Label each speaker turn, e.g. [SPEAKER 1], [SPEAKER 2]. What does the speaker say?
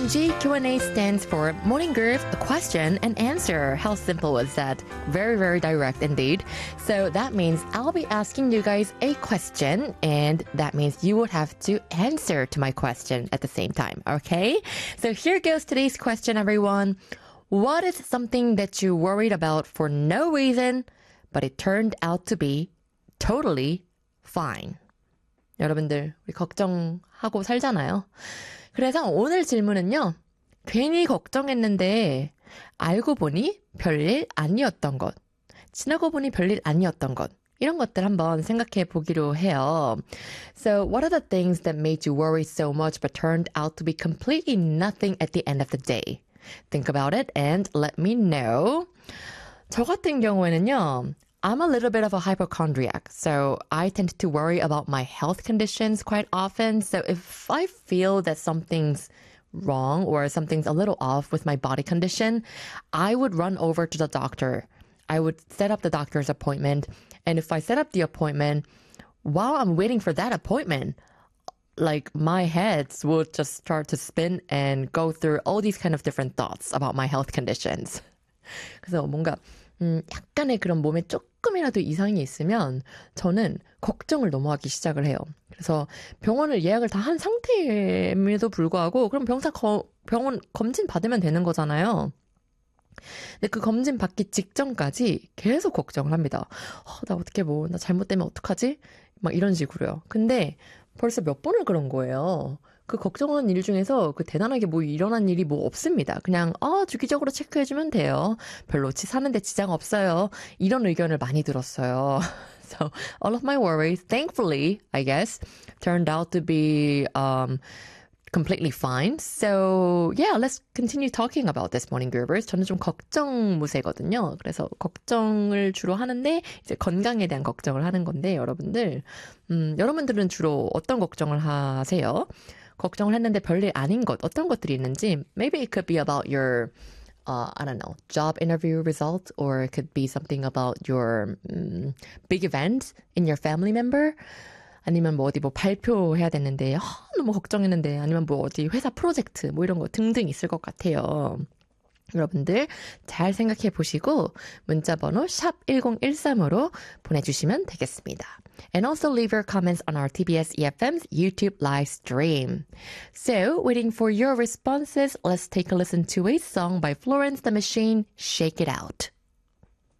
[SPEAKER 1] MG Q&A stands for Morning Groove, a question and answer. How simple was that? Very, very direct indeed. So that means I'll be asking you guys a question, and that means you would have to answer to my question at the same time, okay? So here goes today's question, everyone. What is something that you worried about for no reason, but it turned out to be totally fine? 여러분들, 우리 걱정하고 살잖아요. 그래서 오늘 질문은요. 괜히 걱정했는데 알고 보니 별일 아니었던 것. 지나고 보니 별일 아니었던 것. 이런 것들 한번 생각해 보기로 해요. So what are the things that made you worry so much but turned out to be completely nothing at the end of the day? Think about it and let me know. 저 같은 경우에는요. I'm a little bit of a hypochondriac, so I tend to worry about my health conditions quite often. So if I feel that something's wrong or something's a little off with my body condition, I would run over to the doctor. I would set up the doctor's appointment. And if I set up the appointment, while I'm waiting for that appointment, like my head would just start to spin and go through all these kind of different thoughts about my health conditions. 그래서 뭔가 약간의 그런 몸에 조금이라도 이상이 있으면 저는 걱정을 너무 하기 시작을 해요. 그래서 병원을 예약을 다 한 상태임에도 불구하고 그럼 병원 검진 받으면 되는 거잖아요. 근데 그 검진 받기 직전까지 계속 걱정을 합니다. 나 어떻게 나 잘못되면 어떡하지? 막 이런 식으로요. 근데 벌써 몇 번을 그런 거예요. 그 걱정한 일 중에서 그 대단하게 일어난 일이 없습니다. 그냥 주기적으로 체크해주면 돼요. 별로 사는데 지장 없어요. 이런 의견을 많이 들었어요. So all of my worries, thankfully, I guess, turned out to be completely fine. So yeah, let's continue talking about this, Morning Groovers. 저는 좀 걱정 무새거든요. 그래서 걱정을 주로 하는데 이제 건강에 대한 걱정을 하는 건데 여러분들, 여러분들은 주로 어떤 걱정을 하세요? 걱정을 했는데 별일 아닌 것, 어떤 것들이 있는지. Maybe it could be about your, I don't know, job interview result, or it could be something about your big event in your family member. 아니면 어디 발표해야 되는데 너무 걱정했는데, 아니면 어디 회사 프로젝트 이런 거 등등 있을 것 같아요. 여러분들 잘 생각해 보시고 문자번호 샵 1013으로 보내주시면 되겠습니다. And also leave your comments on our TBS EFM's YouTube live stream. So, waiting for your responses, let's take a listen to a song by Florence the Machine, Shake It Out.